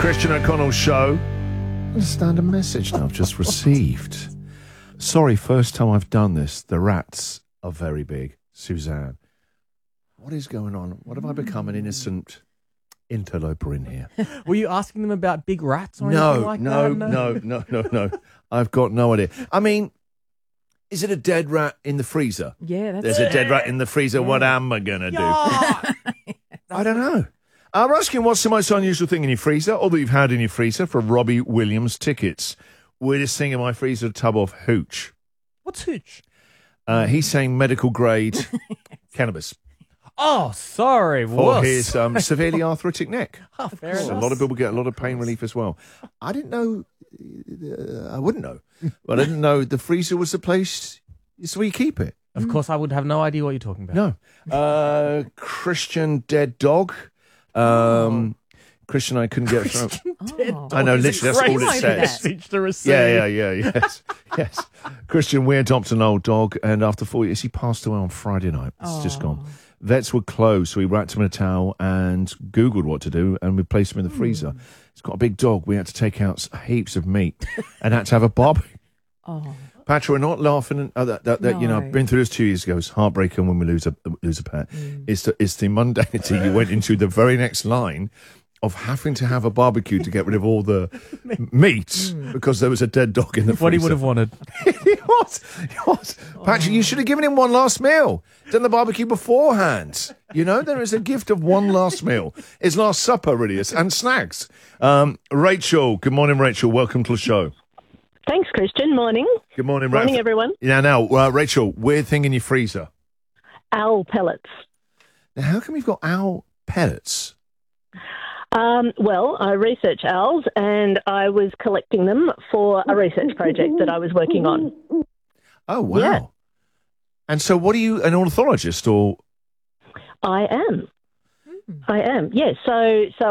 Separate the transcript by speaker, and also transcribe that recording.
Speaker 1: Christian O'Connell Show. Understand a message now I've just received. Sorry, first time I've done this. The rats are very big. Suzanne. What is going on? What have I become, an innocent interloper in here?
Speaker 2: Were you asking them about big rats or anything like that?
Speaker 1: No. I've got no idea. I mean, is it a dead rat in the freezer?
Speaker 2: Yeah, that's
Speaker 1: There's a dead rat in the freezer. Yeah. What am I going to do? I don't know. I'm asking what's the most unusual thing in your freezer or that you've had in your freezer for Robbie Williams tickets. Weirdest thing in my freezer, a tub of hooch.
Speaker 2: What's hooch?
Speaker 1: He's saying medical grade cannabis.
Speaker 2: Oh, sorry.
Speaker 1: For his severely arthritic neck.
Speaker 2: Oh, fair enough.
Speaker 1: A lot of people get a lot of pain relief as well. I didn't know, I wouldn't know, but I didn't know the freezer was the place, it's where you keep it.
Speaker 2: Of course, I would have no idea what you're talking about.
Speaker 1: No. Christian dead dog. Christian, I couldn't get through. I know, literally, that's all it says. Yes. Christian, we adopted an old dog, and after 4 years, he passed away on Friday night. It's just gone. Vets were closed, so we wrapped him in a towel and Googled what to do, and we placed him in the freezer. He's got a big dog. We had to take out heaps of meat and had to have a barbecue. Patrick, we're not laughing. No. You know, I've been through this 2 years ago. It's heartbreaking when we lose a pet. It's the mundanity you went into the very next line of having to have a barbecue to get rid of all the meat because there was a dead dog in the freezer.
Speaker 2: What he would have wanted.
Speaker 1: He was. Patrick, you should have given him one last meal. Done the barbecue beforehand. You know, there is a gift of one last meal. It's last supper, really, and snacks. Rachel, good morning, Rachel. Welcome to the show.
Speaker 3: Thanks, Christian. Morning.
Speaker 1: Good morning,
Speaker 3: Rachel. Morning, everyone.
Speaker 1: Now, Rachel, weird thing in your freezer.
Speaker 3: Owl pellets.
Speaker 1: Now, how come you've got owl pellets?
Speaker 3: Well, I research owls, and I was collecting them for a research project that I was working on.
Speaker 1: Oh, wow.
Speaker 3: Yeah.
Speaker 1: And so what are you, an ornithologist or?
Speaker 3: I am. Yes. So